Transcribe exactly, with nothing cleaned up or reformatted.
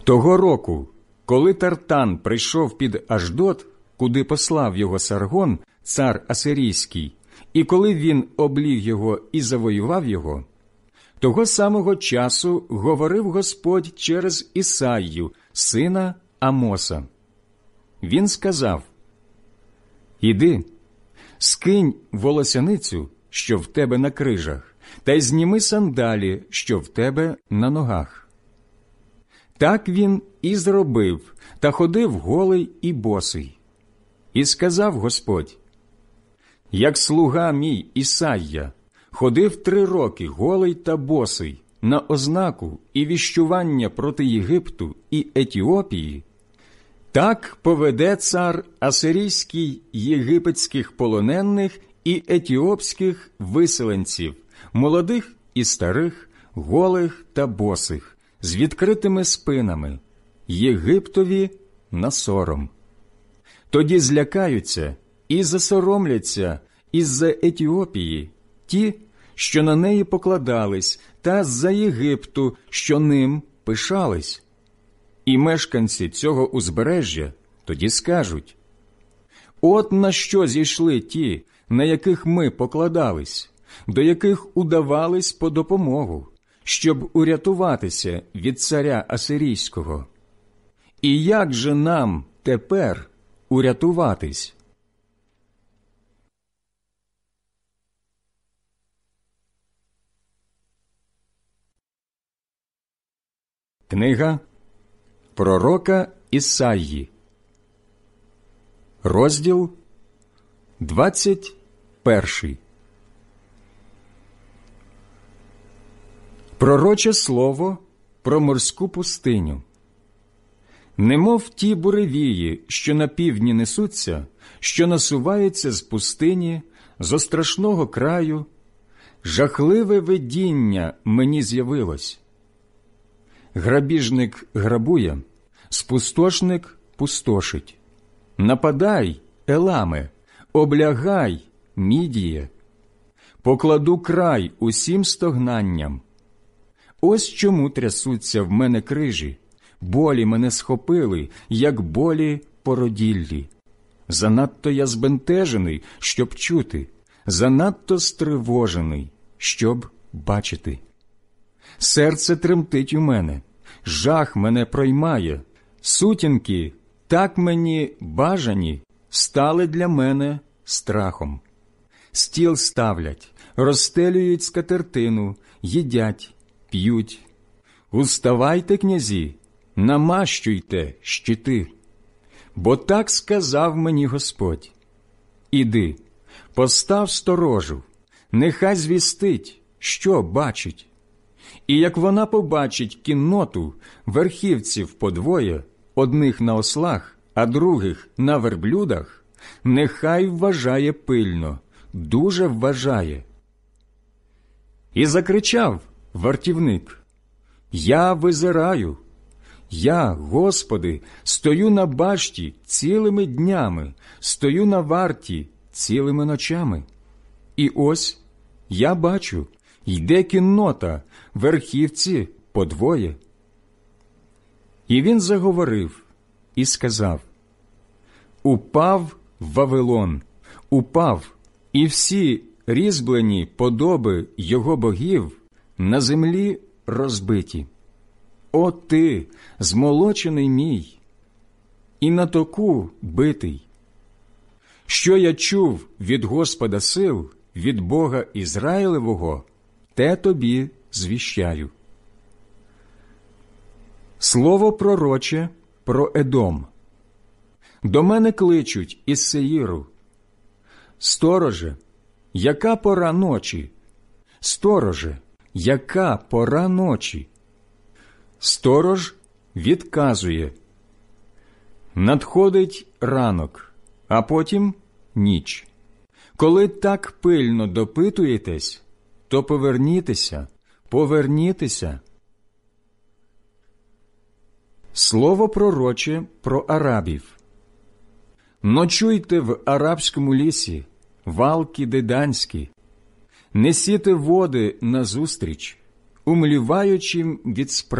Того року, коли Тартан прийшов під Ашдод, куди послав його Саргон, цар Асирійський, і коли він обліг його і завоював його, того самого часу говорив Господь через Ісаїю, сина Амоса. Він сказав: «Іди, скинь волосяницю, що в тебе на крижах, та й зніми сандалі, що в тебе на ногах». Так він і зробив, та ходив голий і босий. І сказав Господь: «Як слуга мій Ісайя ходив три роки голий та босий на ознаку і віщування проти Єгипту і Етіопії, так поведе цар Асирійський єгипетських полонених і етіопських виселенців, молодих і старих, голих та босих, з відкритими спинами, Єгиптові на сором. Тоді злякаються і засоромляться із-за Етіопії ті, що на неї покладались, та з-за Єгипту, що ним пишались. І мешканці цього узбережжя тоді скажуть: от на що зійшли ті, на яких ми покладались, до яких удавались по допомогу, щоб урятуватися від царя Асирійського. І як же нам тепер урятуватись?» Книга пророка Ісаї, розділ двадцять перший. Пророче слово про морську пустиню. Немов ті буревії, що на півдні несуться, що насуваються з пустині, зо страшного краю, жахливе видіння мені з'явилось. Грабіжник грабує, спустошник пустошить. Нападай, Еламе, облягай, Мідіє. Покладу край усім стогнанням. Ось чому трясуться в мене крижі, болі мене схопили, як болі породіллі. Занадто я збентежений, щоб чути, занадто стривожений, щоб бачити. Серце тремтить у мене, жах мене проймає, сутінки, так мені бажані, стали для мене страхом. Стіл ставлять, розстелюють скатертину, їдять, п'ють. Уставайте, князі, намащуйте щити. Бо так сказав мені Господь: іди, постав сторожу, нехай звістить, що бачить. І як вона побачить кінноту, верхівців подвоє, одних на ослах, а других на верблюдах, нехай вважає пильно, дуже вважає. І закричав вартівник: «Я визираю, я, Господи, стою на башті цілими днями, стою на варті цілими ночами. І ось я бачу, йде кіннота, верхівці подвоє». І він заговорив і сказав: «Упав Вавилон, упав, і всі різьблені подоби його богів на землі розбиті. О ти, змолочений мій, і на току битий! Що я чув від Господа сил, від Бога Ізраїлевого, те тобі звіщаю». Слово пророче про Едом. До мене кличуть із Сеїру: «Стороже, яка пора ночі? Стороже, яка пора ночі?» Сторож відказує: «Надходить ранок, а потім ніч. Коли так пильно допитуєтесь, то повернітеся, повернітеся». Слово пророче про арабів. «Ночуйте в арабському лісі, валки деданські, несіте води назустріч, умліваючим від справ.